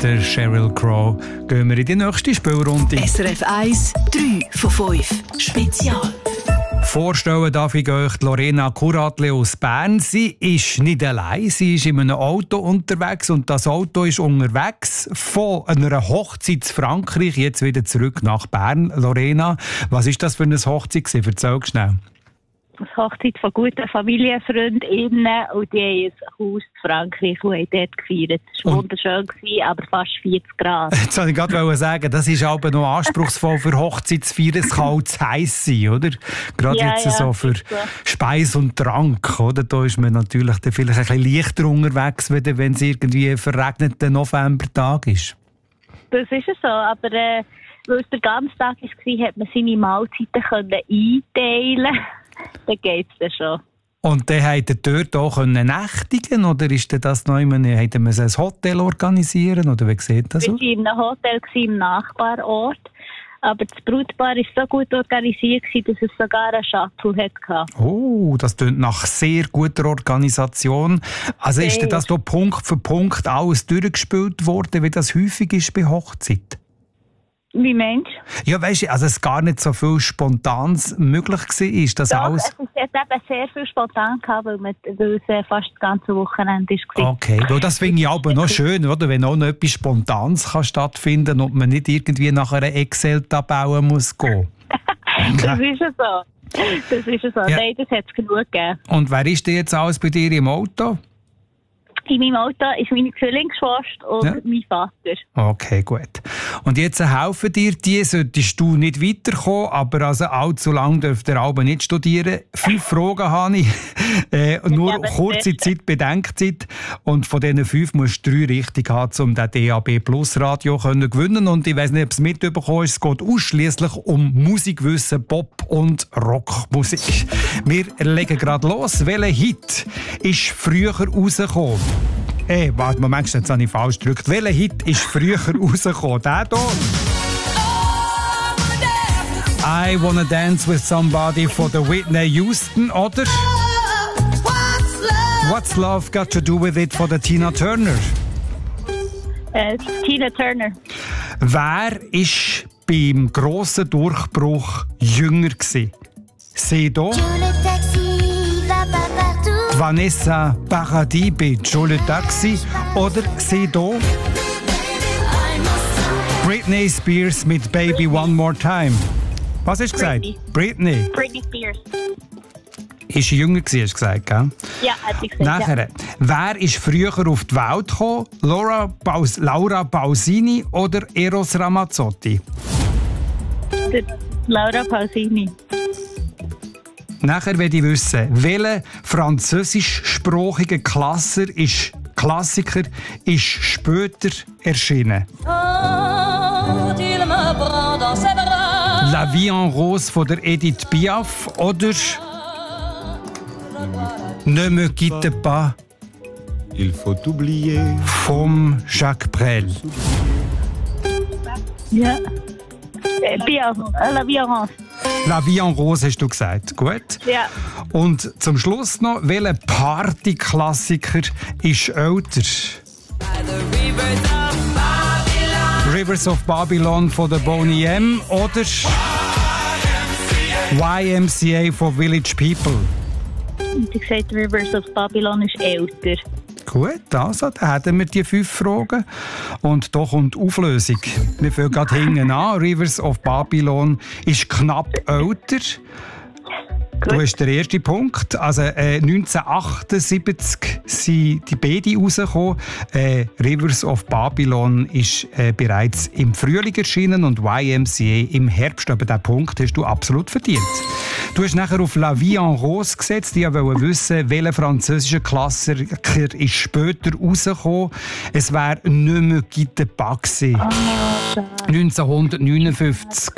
mit der Sheryl Crow gehen wir in die nächste Spielrunde. SRF 1, 3 von 5. Spezial. Vorstellen darf ich euch Lorena Kuratli aus Bern. Sie ist nicht allein, sie ist in einem Auto unterwegs und das Auto ist unterwegs von einer Hochzeit in Frankreich, jetzt wieder zurück nach Bern. Lorena, was ist das für eine Hochzeit gewesen? Erzähl schnell. Eine Hochzeit von guten FamilienfreundInnen und die haben ein Haus in Frankreich und haben dort gefeiert. Es war wunderschön, aber fast 40 Grad. Jetzt wollte ich gerade sagen, das ist aber noch anspruchsvoll für Hochzeit zu feiern. Es kann auch zu heiß sein, oder? Gerade jetzt so für Speis und Trank, oder? Da ist man natürlich dann vielleicht ein bisschen leichter unterwegs, wenn es irgendwie ein verregneter Novembertag ist. Das ist es so, aber weil es der ganze Tag war, hat man seine Mahlzeiten einteilen. Dann geht es dann schon. Und dann konnte ihr dort auch nächtigen oder ist das noch immer, hätten wir ein Hotel organisieren oder wie sieht das aus? Wir waren in einem Hotel im Nachbarort, aber das Brautpaar war so gut organisiert, dass es sogar einen Shuttle hatte. Oh, das klingt nach sehr guter Organisation. Also ist das da Punkt für Punkt alles durchgespielt worden, wie das häufig ist bei Hochzeiten? Wie meinst du? Ja, weisst du, also es gar nicht so viel Spontanes möglich war. Das alles... Es hat eben sehr viel spontan gehabt, weil es fast das ganze Wochenende war. Okay, das finde ich aber noch schön, oder? Wenn auch noch etwas Spontanes kann stattfinden und man nicht irgendwie nach einer Excel-Tabelle muss gehen. Das ist ja so. Das ist ja so. Ja. Nein, das hat es genug gegeben. Und wer ist denn jetzt alles bei dir im Auto? In meinem Auto ist meine Zwillingsschwester und mein Vater. Okay, gut. Und jetzt helfen dir die, solltest du nicht weiterkommen, aber also allzu lange dürft ihr aber nicht studieren. 5 Fragen habe ich, nur kurze Zeit, Bedenkzeit. Und von diesen 5 musst du 3 richtig haben, um den DAB Plus Radio zu gewinnen. Und ich weiss nicht, ob es mitbekommen ist, es geht ausschliesslich um Musikwissen, Pop- und Rockmusik. Wir legen gerade los. Welcher Hit ist früher rausgekommen? Warte, Moment, jetzt habe ich falsch gedrückt. Welcher Hit ist früher rausgekommen? Der hier? I Wanna Dance With Somebody von der Whitney Houston, oder? What's Love Got To Do With It von der Tina Turner? Tina Turner. Wer war beim grossen Durchbruch jünger gewesen? Sie hier? Vanessa Paradis bei Joe le Taxi oder sie hier? Britney Spears mit Baby One More Time. Was hast du gesagt? Britney. Britney Spears. Ist sie jünger gewesen, hast du gesagt, gell? Ja, hat sie gesagt. Nachher, wer ist früher auf die Welt gekommen? Laura Pausini oder Eros Ramazzotti? Laura Pausini. Nachher will ich wissen, welcher französischsprachige Klassiker ist später erschienen? La Vie en Rose von der Edith Piaf oder Ne me quitte pas Il faut oublier vom Jacques Brel. Ja. Piaf, La Vie en Rose. La Vie en Rose hast du gesagt, gut? Ja. Und zum Schluss noch, welcher Partyklassiker ist älter? Rivers of Babylon von der Boney M oder YMCA von Village People? Ich gesagt, Rivers of Babylon ist älter. Gut, also, dann hätten wir die 5 Fragen. Und da kommt die Auflösung. Wir fangen gerade hinten an. Rivers of Babylon ist knapp älter. Du hast den ersten Punkt. Also 1978 sind die beiden rausgekommen. Rivers of Babylon ist bereits im Frühling erschienen und YMCA im Herbst. Aber diesen Punkt hast du absolut verdient. Du hast nachher auf La Vie en Rose gesetzt. Ich wollte wissen, welcher französische Klassiker ist später rausgekommen. Es wäre «Ne me quitte pas» gewesen. 1959.